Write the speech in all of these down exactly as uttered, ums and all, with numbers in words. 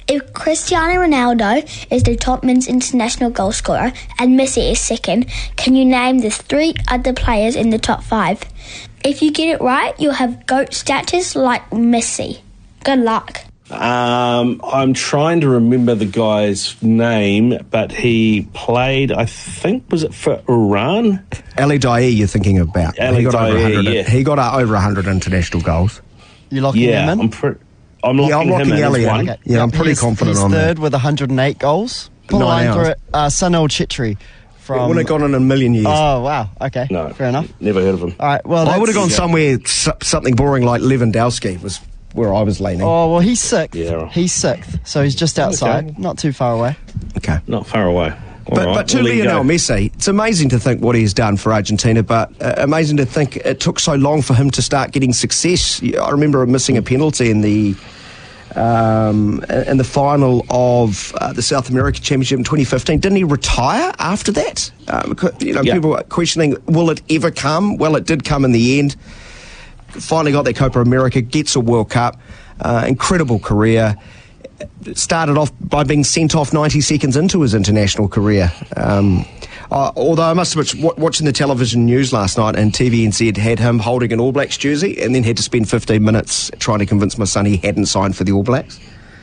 If Cristiano Ronaldo is the top men's international goal scorer and Messi is second, can you name the three other players in the top five? If you get it right, you'll have GOAT status like Messi. Good luck. Um, I'm trying to remember the guy's name, but he played, I think, was it for Iran? Ali Daei you're thinking about. Ali he got Daei, over one hundred. yeah. He got uh, over one hundred international goals. You locking yeah, him in? I'm, pre- I'm locking yeah, I'm locking him in Ali as in. one. Okay. Yeah, I'm pretty he's, confident he's on third that. with one hundred eight goals. Pull a Nine line through hours. it. Uh, Sunil Chetri from... It wouldn't have gone in a million years. Oh, wow. Okay, No, fair enough. Never heard of him. All right, well, I would have that's- gone somewhere, s- something boring like Lewandowski was where I was leaning. Oh, well, he's sixth. Yeah. He's sixth, so he's just outside, Okay. not too far away. Okay. Not far away. All But, right, but to we'll let you Lionel go. Messi, it's amazing to think what he's done for Argentina, but uh, amazing to think it took so long for him to start getting success. I remember him missing a penalty in the um, in the final of uh, the South America Championship in twenty fifteen. Didn't he retire after that? Um, you know, Yeah. people were questioning, will it ever come? Well, it did come in the end. Finally got that Copa America, gets a World Cup, uh, incredible career. Started off by being sent off ninety seconds into his international career. Um, uh, although I must admit, w- watching the television news last night, and T V N Z had him holding an All Blacks jersey and then had to spend fifteen minutes trying to convince my son he hadn't signed for the All Blacks.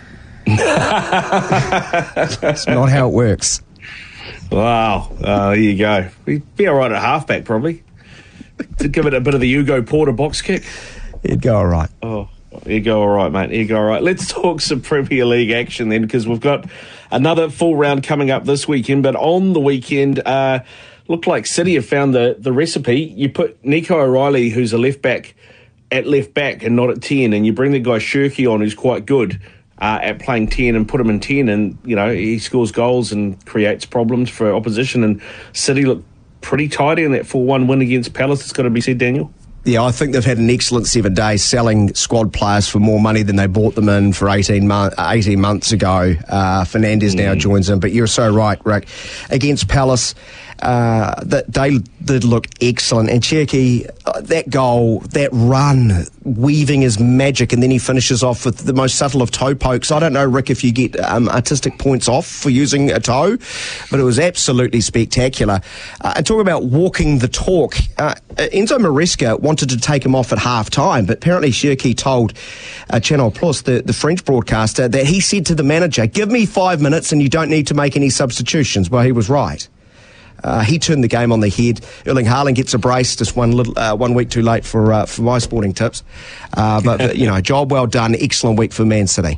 It's not how it works. Wow. Uh, there you go. He'd be all right at halfback, probably. To give it a bit of the Hugo Porter box kick. He'd go all right. Oh, you go all right, mate. You go all right. Let's talk some Premier League action then, because we've got another full round coming up this weekend. But on the weekend, uh, looked like City have found the, the recipe. You put Nico O'Reilly, who's a left back, at left back and not at ten, and you bring the guy Shirky on, who's quite good uh, at playing ten, and put him in ten, and you know he scores goals and creates problems for opposition. And City look pretty tidy in that four one win against Palace. It's got to be said, Daniel. Yeah, I think they've had an excellent seven days selling squad players for more money than they bought them in for eighteen, month, eighteen months ago. Uh, Fernandes mm. now joins in. But you're so right, Rick. Against Palace, uh, that they did look excellent. And Cherki, uh, that goal, that run, weaving his magic, and then he finishes off with the most subtle of toe pokes. I don't know, Rick, if you get um, artistic points off for using a toe, but it was absolutely spectacular. Uh, and talk about walking the talk. Uh, Enzo Maresca wanted to take him off at half time, but apparently Cherki told uh, Channel Plus, the, the French broadcaster, that he said to the manager, give me five minutes and you don't need to make any substitutions. Well, he was right. Uh, he turned the game on the head. Erling Haaland gets a brace, just one little, uh, one week too late for uh, for my sporting tips. Uh, but, but, you know, job well done. Excellent week for Man City.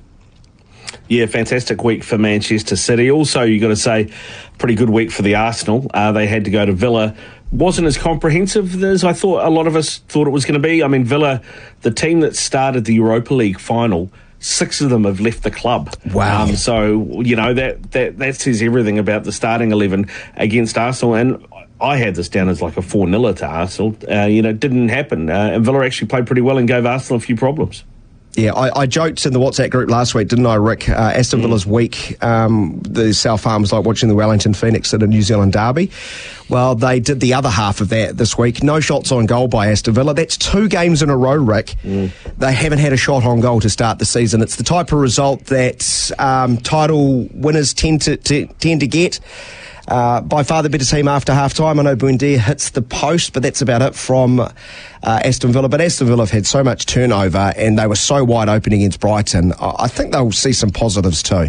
Yeah, fantastic week for Manchester City. Also, you've got to say, pretty good week for the Arsenal. Uh, they had to go to Villa. Wasn't as comprehensive as I thought a lot of us thought it was going to be. I mean, Villa, the team that started the Europa League final, six of them have left the club. Wow. Um, so, you know, that, that, that says everything about the starting eleven against Arsenal. And I had this down as like a four nil to Arsenal. Uh, you know, it didn't happen. Uh, and Villa actually played pretty well and gave Arsenal a few problems. Yeah, I, I joked in the WhatsApp group last week, didn't I, Rick? Uh, Aston Villa's week, um, the South Farm was like watching the Wellington Phoenix at a New Zealand derby. Well, they did the other half of that this week. No shots on goal by Aston Villa. That's two games in a row, Rick. Mm. They haven't had a shot on goal to start the season. It's the type of result that um, title winners tend to, to tend to get. Uh, by far the better team after half-time. I know Buendia hits the post, but that's about it from uh, Aston Villa. But Aston Villa have had so much turnover and they were so wide open against Brighton. I, I think they'll see some positives too.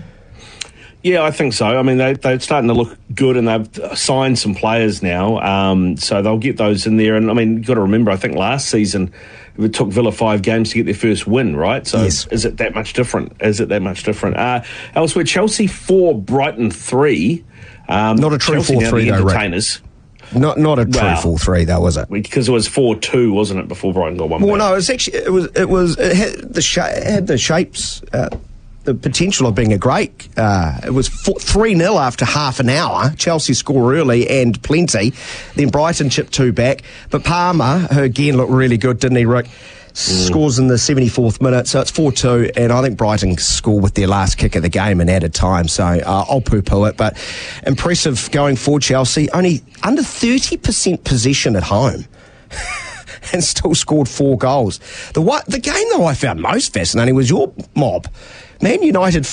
Yeah, I think so. I mean, they, they're starting to look good and they've signed some players now, um, so they'll get those in there. And, I mean, you've got to remember, I think last season it took Villa five games to get their first win, right? So yes. Is it that much different? Is it that much different? Uh, elsewhere, Chelsea four, Brighton three. Um, Not a true four three, though, entertainers. Rick. Not not a true well, four three, though, was it? Because it was four two, wasn't it, before Brighton got one Well, back? no, it was actually, it was, it was, it had the, sh- it had the shapes, uh, the potential of being a great. Uh, it was three nil after half an hour. Chelsea score early and plenty. Then Brighton chipped two back. But Palmer, who again looked really good, didn't he, Rick? Mm. Scores in the seventy-fourth minute, so it's four two, and I think Brighton score with their last kick of the game in added time, so uh, I'll poo-poo it, but impressive going for Chelsea. Only under thirty percent possession at home. And still scored four goals. The what, the game, though, I found most fascinating was your mob. Man United